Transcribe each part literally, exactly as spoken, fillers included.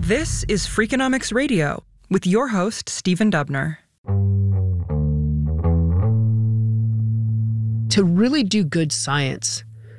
This is Freakonomics Radio with your host, Stephen Dubner. To really do good science,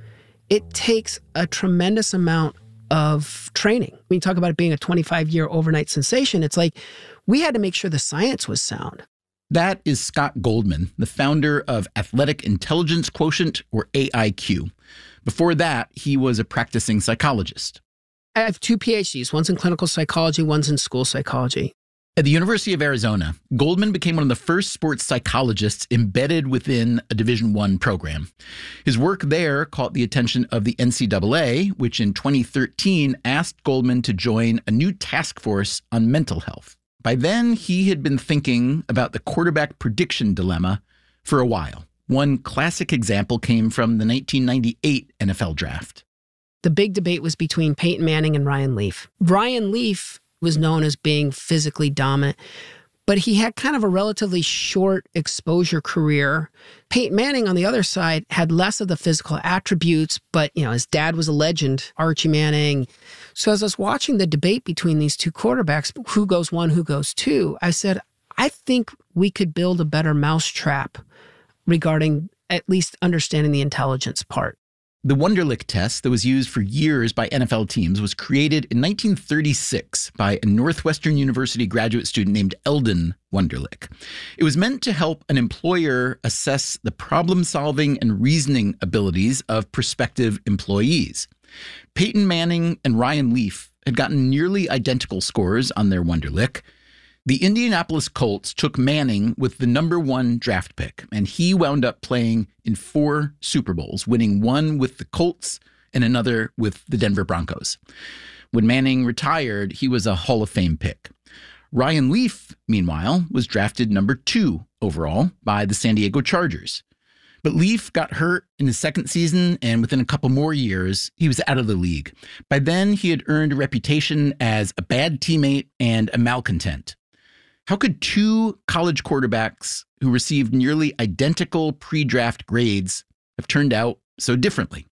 it takes a tremendous amount of training. When you talk about it being a twenty-five-year overnight sensation, it's like we had to make sure the science was sound. That is Scott Goldman, the founder of Athletic Intelligence Quotient, or A I Q. Before that, he was a practicing psychologist. I have two P H Ds. One's in clinical psychology, one's in school psychology. At the University of Arizona, Goldman became one of the first sports psychologists embedded within a Division I program. His work there caught the attention of the N C double A, which in twenty thirteen asked Goldman to join a new task force on mental health. By then, he had been thinking about the quarterback prediction dilemma for a while. One classic example came from the nineteen ninety-eight N F L draft. The big debate was between Peyton Manning and Ryan Leaf. Ryan Leaf was known as being physically dominant, but he had kind of a relatively short exposure career. Peyton Manning, on the other side, had less of the physical attributes, but, you know, his dad was a legend, Archie Manning. So as I was watching the debate between these two quarterbacks, who goes one, who goes two, I said, I think we could build a better mousetrap regarding at least understanding the intelligence part. The Wonderlic test that was used for years by N F L teams was created in nineteen thirty-six by a Northwestern University graduate student named Eldon Wonderlic. It was meant to help an employer assess the problem-solving and reasoning abilities of prospective employees. Peyton Manning and Ryan Leaf had gotten nearly identical scores on their Wonderlic. The Indianapolis Colts took Manning with the number one draft pick, and he wound up playing in four Super Bowls, winning one with the Colts and another with the Denver Broncos. When Manning retired, he was a Hall of Fame pick. Ryan Leaf, meanwhile, was drafted number two overall by the San Diego Chargers. But Leaf got hurt in his second season, and within a couple more years, he was out of the league. By then, he had earned a reputation as a bad teammate and a malcontent. How could two college quarterbacks who received nearly identical pre-draft grades have turned out so differently?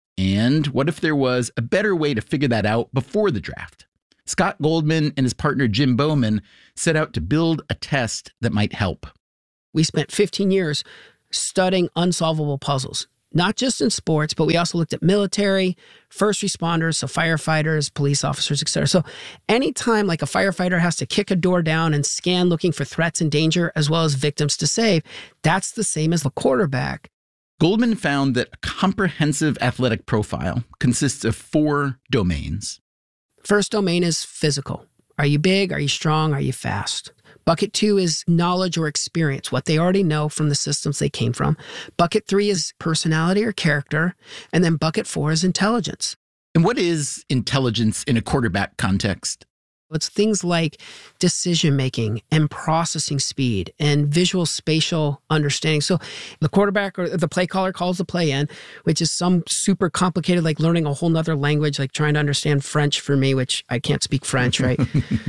And what if there was a better way to figure that out before the draft? Scott Goldman and his partner Jim Bowman set out to build a test that might help. We spent fifteen years studying unsolvable puzzles, not just in sports, but we also looked at military, first responders, so firefighters, police officers, et cetera. So anytime like a firefighter has to kick a door down and scan looking for threats and danger, as well as victims to save, that's the same as the quarterback. Goldman found that a comprehensive athletic profile consists of four domains. First domain is physical. Are you big? Are you strong? Are you fast? Bucket two is knowledge or experience, what they already know from the systems they came from. Bucket three is personality or character. And then bucket four is intelligence. And what is intelligence in a quarterback context? It's things like decision-making and processing speed and visual spatial understanding. So the quarterback or the play caller calls the play in, which is some super complicated, like learning a whole nother language, like trying to understand French for me, which I can't speak French, right?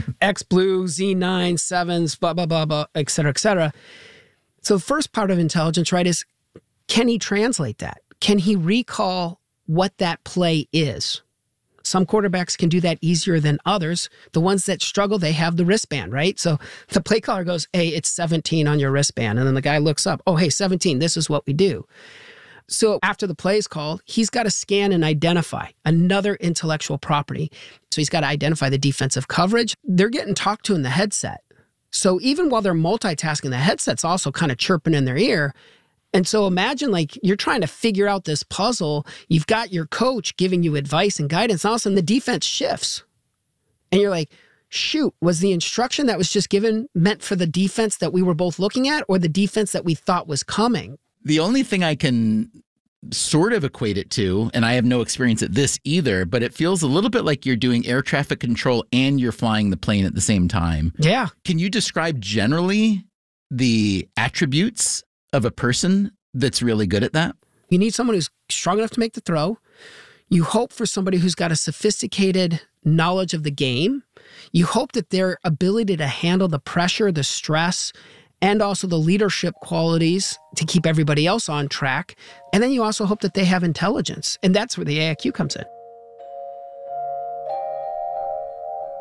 X blue, Z nine, sevens, blah, blah, blah, blah, et cetera, et cetera. So the first part of intelligence, right, is can he translate that? Can he recall what that play is? Some quarterbacks can do that easier than others. The ones that struggle, they have the wristband, right? So the play caller goes, hey, it's seventeen on your wristband. And then the guy looks up, oh, hey, seventeen, this is what we do. So after the play is called, he's got to scan and identify another intellectual property. So he's got to identify the defensive coverage. They're getting talked to in the headset. So even while they're multitasking, the headset's also kind of chirping in their ear. And so imagine like you're trying to figure out this puzzle. You've got your coach giving you advice and guidance. And all of a sudden the defense shifts. And you're like, shoot, was the instruction that was just given meant for the defense that we were both looking at or the defense that we thought was coming? The only thing I can sort of equate it to, and I have no experience at this either, but it feels a little bit like you're doing air traffic control and you're flying the plane at the same time. Yeah. Can you describe generally the attributes of a person that's really good at that? You need someone who's strong enough to make the throw. You hope for somebody who's got a sophisticated knowledge of the game. You hope that their ability to handle the pressure, the stress, and also the leadership qualities to keep everybody else on track. And then you also hope that they have intelligence. And that's where the A I Q comes in.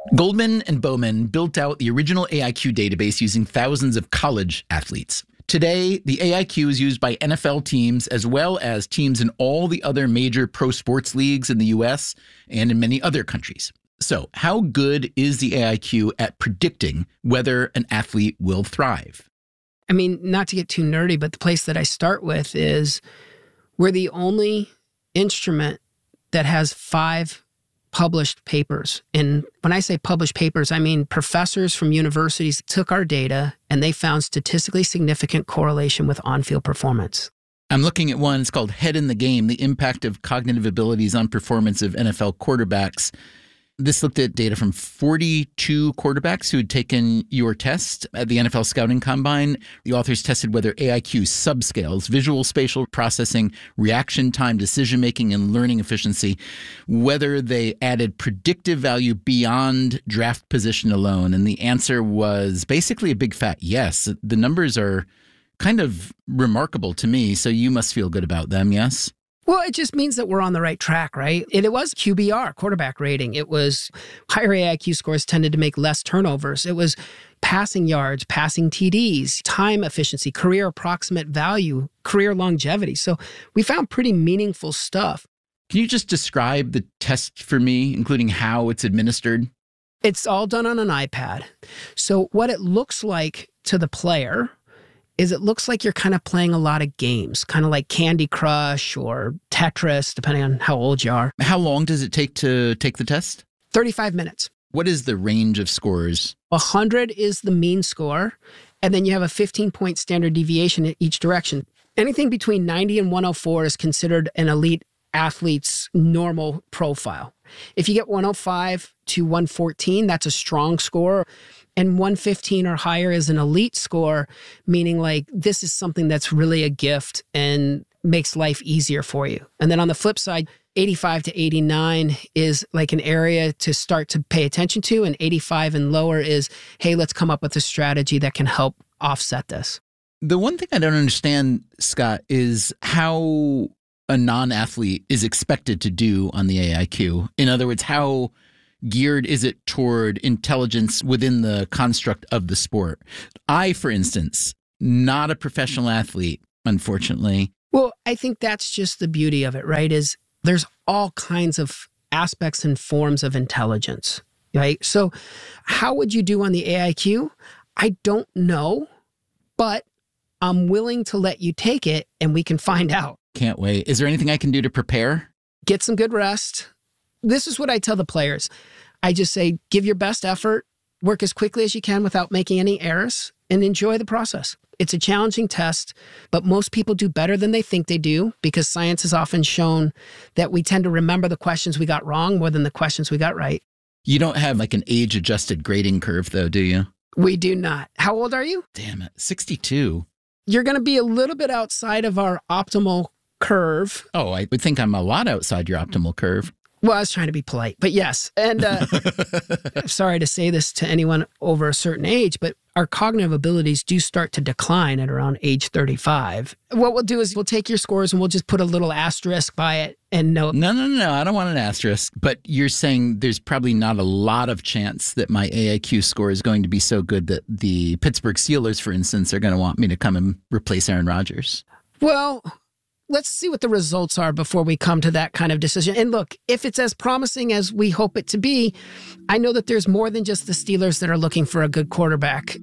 Goldman and Bowman built out the original A I Q database using thousands of college athletes. Today, the A I Q is used by N F L teams as well as teams in all the other major pro sports leagues in the U S and in many other countries. So, how good is the A I Q at predicting whether an athlete will thrive? I mean, not to get too nerdy, but the place that I start with is we're the only instrument that has five published papers. And when I say published papers, I mean professors from universities took our data and they found statistically significant correlation with on-field performance. I'm looking at one. It's called Head in the Game, the impact of cognitive abilities on performance of N F L quarterbacks. This looked at data from forty-two quarterbacks who had taken your test at the N F L Scouting Combine. The authors tested whether A I Q subscales, visual spatial processing, reaction time, decision-making, and learning efficiency, whether they added predictive value beyond draft position alone. And the answer was basically a big fat yes. The numbers are kind of remarkable to me, so you must feel good about them, yes? Well, it just means that we're on the right track, right? And it was Q B R, quarterback rating. It was higher A I Q scores tended to make less turnovers. It was passing yards, passing T Ds, time efficiency, career approximate value, career longevity. So we found pretty meaningful stuff. Can you just describe the test for me, including how it's administered? It's all done on an iPad. So what it looks like to the player is it looks like you're kind of playing a lot of games, kind of like Candy Crush or Tetris, depending on how old you are. How long does it take to take the test? thirty-five minutes. What is the range of scores? one hundred is the mean score, and then you have a fifteen-point standard deviation in each direction. Anything between ninety and one oh four is considered an elite athlete's normal profile. If you get one oh five to one fourteen, that's a strong score. And one fifteen or higher is an elite score, meaning like this is something that's really a gift and makes life easier for you. And then on the flip side, eighty-five to eighty-nine is like an area to start to pay attention to. And eighty-five and lower is, hey, let's come up with a strategy that can help offset this. The one thing I don't understand, Scott, is how a non-athlete is expected to do on the A I Q. In other words, how geared is it toward intelligence within the construct of the sport? I, for instance, not a professional athlete, unfortunately. Well, I think that's just the beauty of it, right? Is there's all kinds of aspects and forms of intelligence, right? So how would you do on the A I Q? I don't know, but I'm willing to let you take it and we can find out. Can't wait. Is there anything I can do to prepare? Get some good rest. This is what I tell the players. I just say, give your best effort, work as quickly as you can without making any errors, and enjoy the process. It's a challenging test, but most people do better than they think they do because science has often shown that we tend to remember the questions we got wrong more than the questions we got right. You don't have like an age-adjusted grading curve, though, do you? We do not. How old are you? Damn it, sixty-two. You're going to be a little bit outside of our optimal curve. Oh, I would think I'm a lot outside your optimal curve. Well, I was trying to be polite, but yes. And uh, I'm sorry to say this to anyone over a certain age, but our cognitive abilities do start to decline at around age thirty-five. What we'll do is we'll take your scores and we'll just put a little asterisk by it and note. No, no, no, no. I don't want an asterisk. But you're saying there's probably not a lot of chance that my A I Q score is going to be so good that the Pittsburgh Steelers, for instance, are going to want me to come and replace Aaron Rodgers. Well, let's see what the results are before we come to that kind of decision. And look, if it's as promising as we hope it to be, I know that there's more than just the Steelers that are looking for a good quarterback.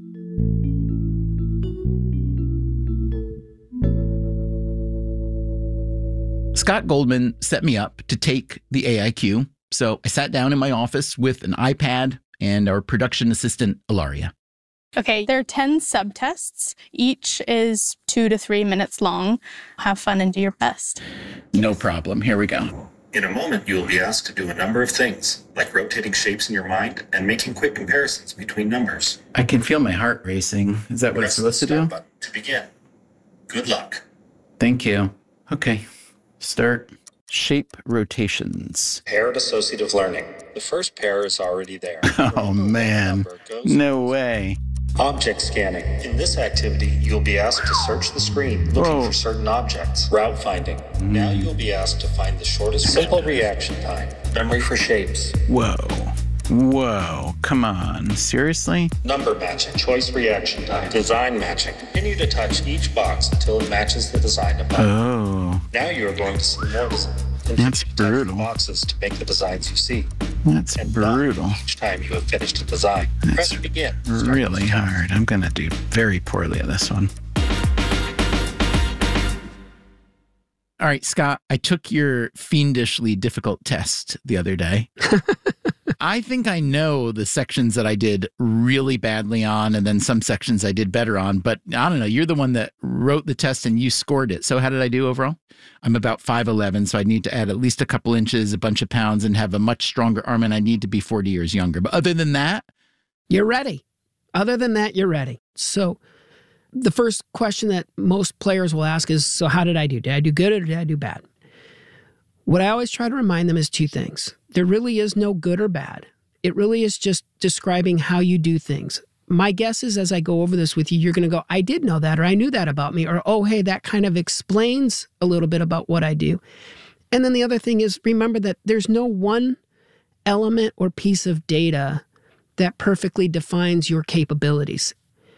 Scott Goldman set me up to take the A I Q. So I sat down in my office with an iPad and our production assistant, Ilaria. Okay, there are ten subtests. Each is two to three minutes long. Have fun and do your best. No problem. Here we go. In a moment, you will be asked to do a number of things, like rotating shapes in your mind and making quick comparisons between numbers. I can feel my heart racing. Is that what Press it's supposed to the do? start button to begin. Good luck. Thank you. Okay. Start shape rotations. Paired associative learning. The first pair is already there. Oh, man. No way. Object scanning. In this activity, you'll be asked to search the screen looking Whoa. for certain objects. Route finding. Mm. Now you'll be asked to find the shortest simple reaction time. Memory for shapes. Whoa. Whoa, come on. Seriously? Number matching, choice reaction time, design matching. Continue to touch each box until it matches the design above. Oh. Now you are going to see more design. That's brutal. Boxes to make the designs you see. That's and brutal. Each time you have finished a design, That's press begin. Start really with hard. I'm going to do very poorly at this one. All right, Scott, I took your fiendishly difficult test the other day. I think I know the sections that I did really badly on and then some sections I did better on. But I don't know. You're the one that wrote the test and you scored it. So how did I do overall? I'm about five eleven, so I need to add at least a couple inches, a bunch of pounds, and have a much stronger arm, and I need to be forty years younger. But other than that, you're ready. Other than that, you're ready. So the first question that most players will ask is, so how did I do? Did I do good or did I do bad? What I always try to remind them is two things. There really is no good or bad. It really is just describing how you do things. My guess is as I go over this with you, you're going to go, I did know that, or I knew that about me, or, oh, hey, that kind of explains a little bit about what I do. And then the other thing is, remember that there's no one element or piece of data that perfectly defines your capabilities.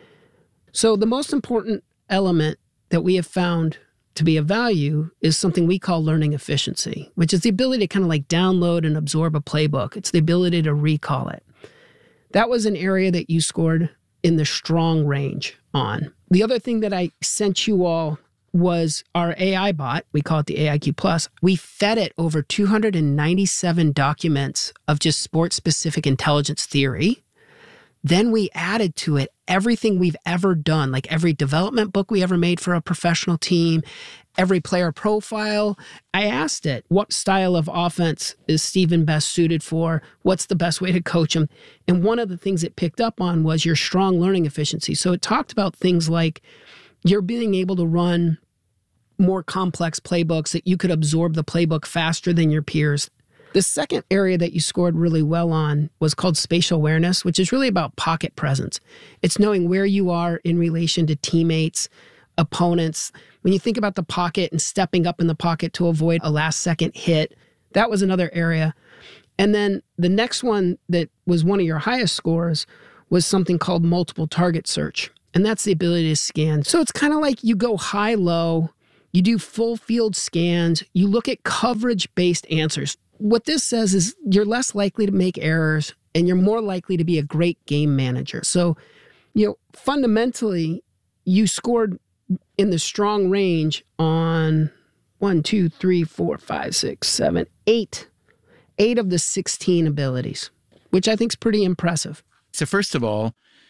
So the most important element that we have found to be of value is something we call learning efficiency, which is the ability to kind of like download and absorb a playbook. It's the ability to recall it. That was an area that you scored in the strong range on. The other thing that I sent you all was our A I bot. We call it the A I Q Plus. We fed it over two hundred ninety-seven documents of just sports-specific intelligence theory. Then we added to it everything we've ever done, like every development book we ever made for a professional team, every player profile. I asked it, what style of offense is Steven best suited for? What's the best way to coach him? And one of the things it picked up on was your strong learning efficiency. So it talked about things like you're being able to run more complex playbooks, that you could absorb the playbook faster than your peers. The second area that you scored really well on was called spatial awareness, which is really about pocket presence. It's knowing where you are in relation to teammates, opponents. When you think about the pocket and stepping up in the pocket to avoid a last second hit, that was another area. And then the next one that was one of your highest scores was something called multiple target search. And that's the ability to scan. So it's kind of like you go high-low, you do full field scans, you look at coverage-based answers. What this says is you're less likely to make errors and you're more likely to be a great game manager. So, you know, fundamentally, you scored in the strong range on one, two, three, four, five, six, seven, eight, eight of the sixteen abilities, which I think is pretty impressive. So first of all,